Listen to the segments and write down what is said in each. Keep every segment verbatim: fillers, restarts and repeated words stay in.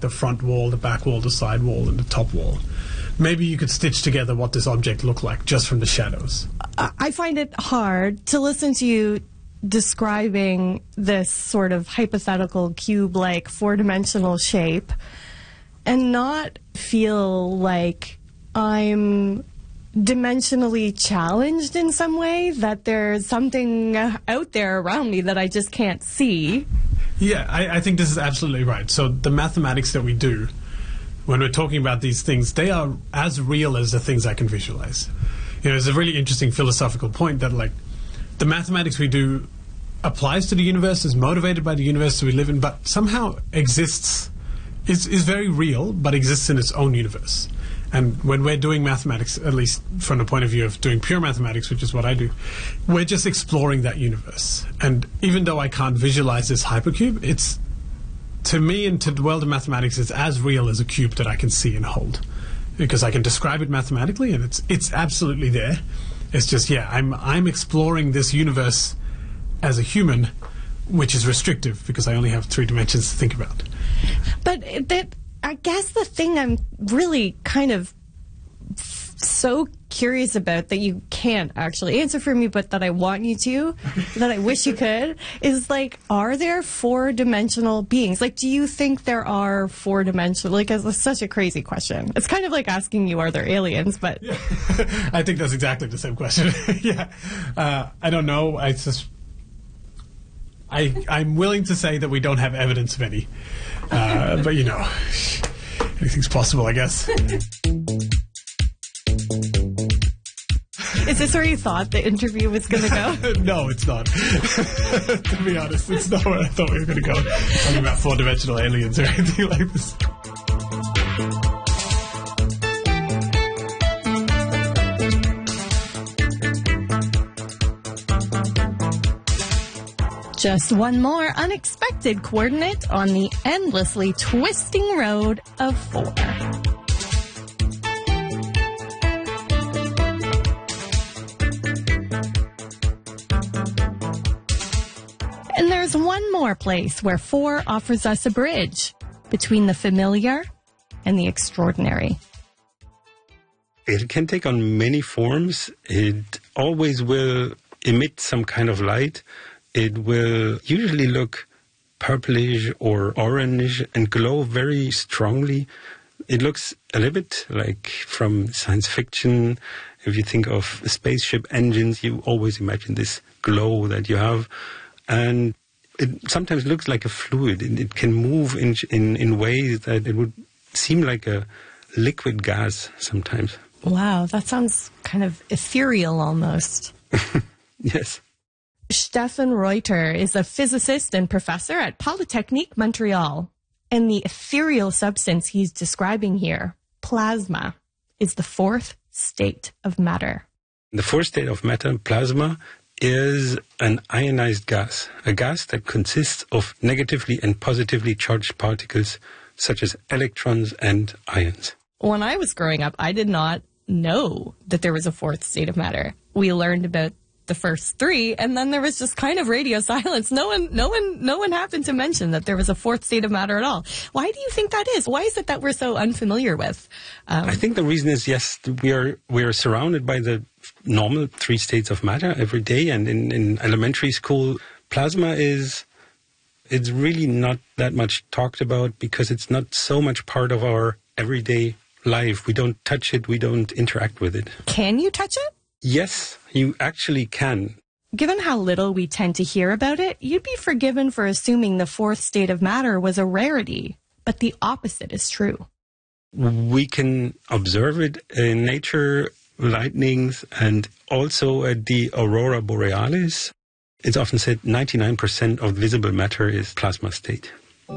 the front wall, the back wall, the side wall, and the top wall. Maybe you could stitch together what this object looked like just from the shadows. I find it hard to listen to you describing this sort of hypothetical cube-like four-dimensional shape and not feel like I'm dimensionally challenged in some way, that there's something out there around me that I just can't see. Yeah, I, I think this is absolutely right. So the mathematics that we do when we're talking about these things, they are as real as the things I can visualize. You know, it's a really interesting philosophical point that, like, the mathematics we do applies to the universe, is motivated by the universe that we live in, but somehow exists, is, is very real, but exists in its own universe. And when we're doing mathematics, at least from the point of view of doing pure mathematics, which is what I do, we're just exploring that universe. And even though I can't visualize this hypercube, it's, to me and to the world of mathematics, it's as real as a cube that I can see and hold. Because I can describe it mathematically, and it's it's absolutely there. It's just, yeah, I'm I'm exploring this universe as a human, which is restrictive because I only have three dimensions to think about. But that, I guess the thing I'm really kind of so curious about that you can't actually answer for me, but that I want you to, that I wish you could, is like, are there four-dimensional beings? Like, do you think there are four-dimensional, like, it's such a crazy question. It's kind of like asking you, are there aliens? But yeah. I think that's exactly the same question. yeah. Uh, I don't know. I just, I, I'm willing to say that we don't have evidence of any. Uh, but, you know, anything's possible, I guess. Is this where you thought the interview was going to go? No, it's not. To be honest, it's not where I thought we were going to go. Talking about four-dimensional aliens or anything like this. Just one more unexpected coordinate on the endlessly twisting road of four. And there's one more place where four offers us a bridge between the familiar and the extraordinary. It can take on many forms. It always will emit some kind of light. It will usually look purplish or orange and glow very strongly. It looks a little bit like from science fiction. If you think of spaceship engines, you always imagine this glow that you have. And it sometimes looks like a fluid. It, it can move in, in in ways that it would seem like a liquid gas sometimes. Wow, that sounds kind of ethereal almost. Yes. Stefan Reuter is a physicist and professor at Polytechnique Montreal. And the ethereal substance he's describing here, plasma, is the fourth state of matter. The fourth state of matter, plasma, is an ionized gas, a gas that consists of negatively and positively charged particles such as electrons and ions. When I was growing up, I did not know that there was a fourth state of matter. We learned about the first three, and then there was just kind of radio silence. No one, no one, no one happened to mention that there was a fourth state of matter at all. Why do you think that is? Why is it that we're so unfamiliar with? Um, I think the reason is, yes, we are we are surrounded by the normal three states of matter every day, and in, in elementary school, plasma is it's really not that much talked about because it's not so much part of our everyday life. We don't touch it. We don't interact with it. Can you touch it? Yes, you actually can. Given how little we tend to hear about it, you'd be forgiven for assuming the fourth state of matter was a rarity. But the opposite is true. We can observe it in nature, lightnings, and also at the aurora borealis. It's often said ninety-nine percent of visible matter is plasma state.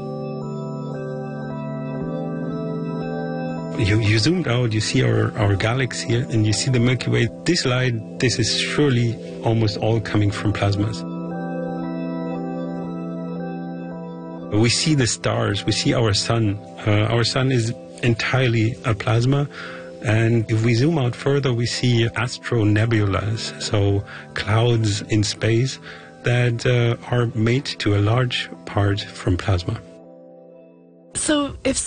You, you zoomed out, you see our, our galaxy, and you see the Milky Way. This light, this is surely almost all coming from plasmas. We see the stars, we see our sun. Uh, our sun is entirely a plasma. And if we zoom out further, we see astronebulas, so clouds in space that uh, are made to a large part from plasma. So if